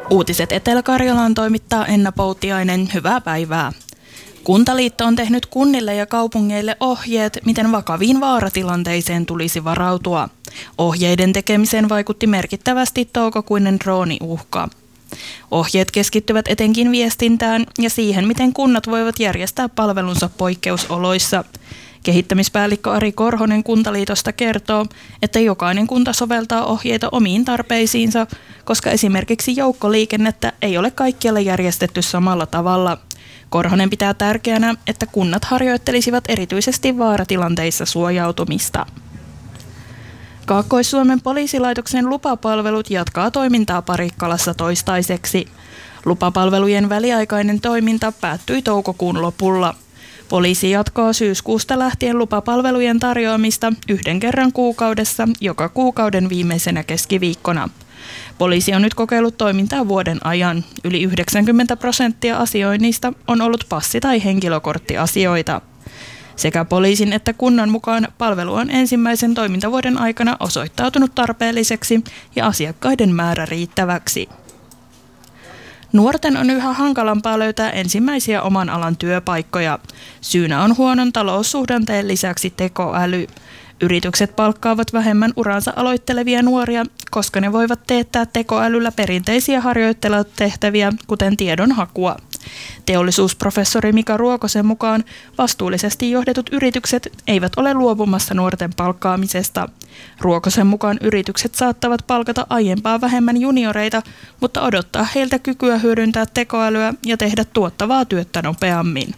Uutiset Etelä-Karjalaan toimittaa Enna Poutiainen. Hyvää päivää. Kuntaliitto on tehnyt kunnille ja kaupungeille ohjeet, miten vakaviin vaaratilanteisiin tulisi varautua. Ohjeiden tekemiseen vaikutti merkittävästi toukokuinen drooniuhka. Ohjeet keskittyvät etenkin viestintään ja siihen, miten kunnat voivat järjestää palvelunsa poikkeusoloissa. Kehittämispäällikkö Ari Korhonen Kuntaliitosta kertoo, että jokainen kunta soveltaa ohjeita omiin tarpeisiinsa, koska esimerkiksi joukkoliikennettä ei ole kaikkialla järjestetty samalla tavalla. Korhonen pitää tärkeänä, että kunnat harjoittelisivat erityisesti vaaratilanteissa suojautumista. Kaakkois-Suomen poliisilaitoksen lupapalvelut jatkaa toimintaa Parikkalassa toistaiseksi. Lupapalvelujen väliaikainen toiminta päättyi toukokuun lopulla. Poliisi jatkaa syyskuusta lähtien lupapalvelujen tarjoamista 1 kerran kuukaudessa joka kuukauden viimeisenä keskiviikkona. Poliisi on nyt kokeillut toimintaa vuoden ajan. Yli 90% asioinnista on ollut passi- tai henkilökorttiasioita. Sekä poliisin että kunnan mukaan palvelu on ensimmäisen toimintavuoden aikana osoittautunut tarpeelliseksi ja asiakkaiden määrä riittäväksi. Nuorten on yhä hankalampaa löytää ensimmäisiä oman alan työpaikkoja. Syynä on huonon taloussuhdanteen lisäksi tekoäly. Yritykset palkkaavat vähemmän uransa aloittelevia nuoria, koska ne voivat teettää tekoälyllä perinteisiä harjoittelutehtäviä, kuten tiedonhakua. Teollisuusprofessori Mika Ruokosen mukaan vastuullisesti johdetut yritykset eivät ole luopumassa nuorten palkkaamisesta. Ruokosen mukaan yritykset saattavat palkata aiempaa vähemmän junioreita, mutta odottaa heiltä kykyä hyödyntää tekoälyä ja tehdä tuottavaa työtä nopeammin.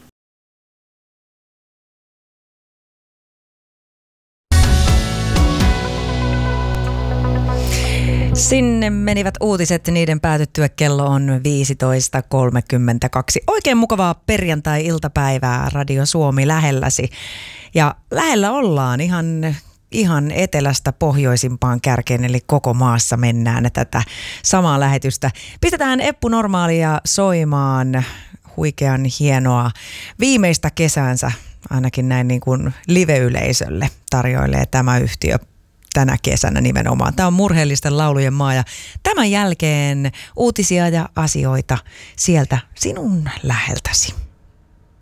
Sinne menivät uutiset, niiden päätyttyä kello on 15.32. Oikein mukavaa perjantai-iltapäivää Radio Suomi lähelläsi. Ja lähellä ollaan ihan etelästä pohjoisimpaan kärkeen, eli koko maassa mennään tätä samaa lähetystä. Pistetään Eppu Normaalia soimaan, huikean hienoa viimeistä kesäänsä, ainakin näin niin kuin live-yleisölle tarjoilee tämä yhtiö tänä kesänä nimenomaan. Tämä on murheellisten laulujen maa ja tämän jälkeen uutisia ja asioita sieltä sinun läheltäsi.